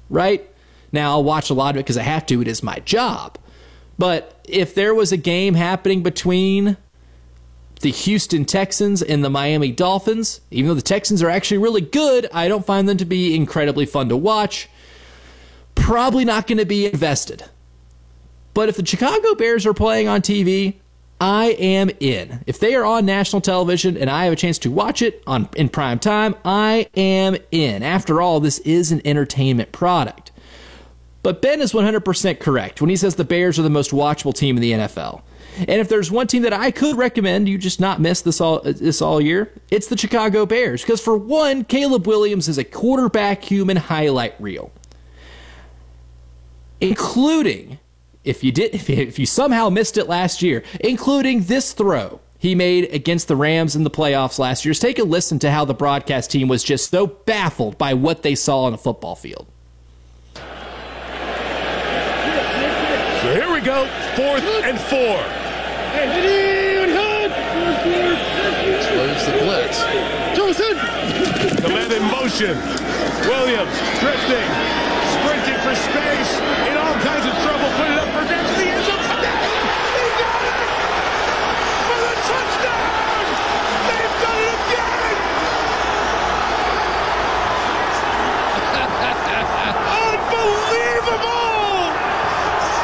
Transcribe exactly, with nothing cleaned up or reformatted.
right? Now, I'll watch a lot of it because I have to. It is my job. But if there was a game happening between the Houston Texans and the Miami Dolphins, even though the Texans are actually really good, I don't find them to be incredibly fun to watch. Probably not going to be invested. But if the Chicago Bears are playing on T V, I am in. If they are on national television and I have a chance to watch it on in prime time, I am in. After all, this is an entertainment product. But Ben is one hundred percent correct when he says the Bears are the most watchable team in the N F L. And if there's one team that I could recommend you just not miss this all this all year, it's the Chicago Bears. Because for one, Caleb Williams is a quarterback human highlight reel. Including, if you did, if you somehow missed it last year, including this throw he made against the Rams in the playoffs last year. Just take a listen to how the broadcast team was just so baffled by what they saw on a football field. So here we go, fourth and four. Explodes the blitz. The man in motion. Williams drifting.